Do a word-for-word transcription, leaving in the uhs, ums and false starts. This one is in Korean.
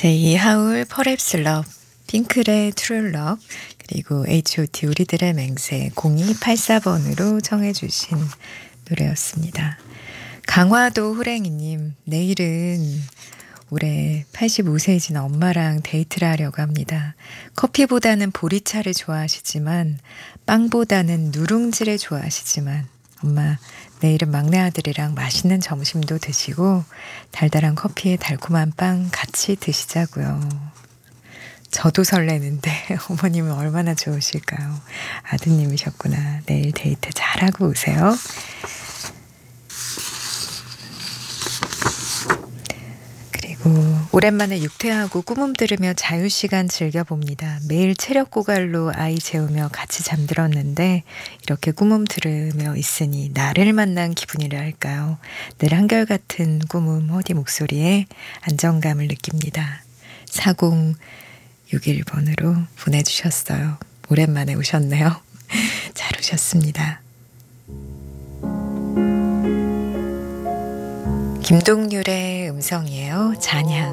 제이 하울 퍼랩스 러브, 핑클의 트루 러브, 그리고 에이치 오 티 우리들의 맹세 공이팔사 번으로 청해 주신 노래였습니다. 강화도 호랭이님, 내일은 올해 팔십오 세이신 엄마랑 데이트를 하려고 합니다. 커피보다는 보리차를 좋아하시지만 빵보다는 누룽지를 좋아하시지만 엄마, 내일은 막내 아들이랑 맛있는 점심도 드시고 달달한 커피에 달콤한 빵 같이 드시자고요. 저도 설레는데 어머님은 얼마나 좋으실까요? 아드님이셨구나. 내일 데이트 잘하고 오세요. 그리고 오랜만에 육퇴하고 꿈음 들으며 자유시간 즐겨봅니다. 매일 체력 고갈로 아이 재우며 같이 잠들었는데 이렇게 꿈음 들으며 있으니 나를 만난 기분이라 할까요? 늘 한결같은 꿈음 허디 목소리에 안정감을 느낍니다. 사공육일 번으로 보내주셨어요. 오랜만에 오셨네요. 잘 오셨습니다. 김동률의 음성이에요. 잔향.